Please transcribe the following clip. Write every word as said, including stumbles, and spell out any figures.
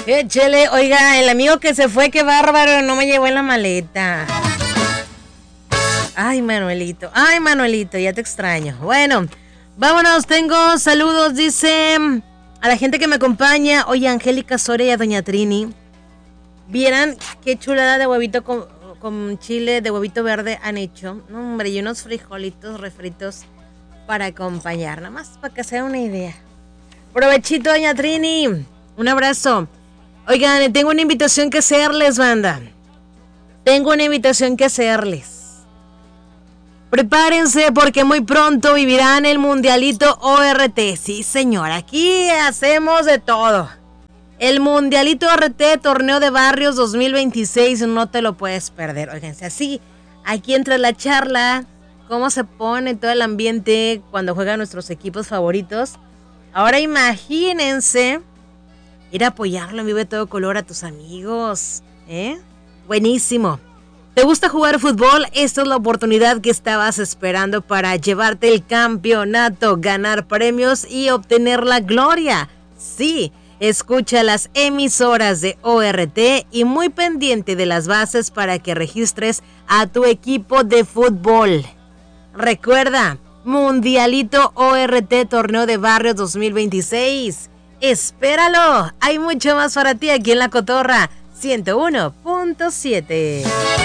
Échele, oiga, el amigo que se fue, qué bárbaro, no me llevó en la maleta. Ay, Manuelito, ay, Manuelito, ya te extraño. Bueno, vámonos, tengo saludos, dice a la gente que me acompaña. Oye, Angélica Soria y a Doña Trini. Vieran qué chulada de huevito con, con chile, de huevito verde han hecho. No, hombre, y unos frijolitos refritos para acompañar, nada más para que sea una idea. Provechito, Doña Trini. Un abrazo. Oigan, tengo una invitación que hacerles, banda. Tengo una invitación que hacerles. Prepárense porque muy pronto vivirán el Mundialito O R T. Sí, señor, aquí hacemos de todo. El Mundialito O R T, Torneo de Barrios dos mil veintiséis, no te lo puedes perder. Óiganse, así, aquí entra la charla, cómo se pone todo el ambiente cuando juegan nuestros equipos favoritos. Ahora imagínense ir a apoyarlo en vivo de todo color a tus amigos, ¿eh? Buenísimo. ¿Te gusta jugar fútbol? Esta es la oportunidad que estabas esperando para llevarte el campeonato, ganar premios y obtener la gloria. Sí, escucha las emisoras de O R T y muy pendiente de las bases para que registres a tu equipo de fútbol. Recuerda, Mundialito O R T Torneo de Barrios dos mil veintiséis. Espéralo, hay mucho más para ti aquí en La Cotorra ciento uno punto siete.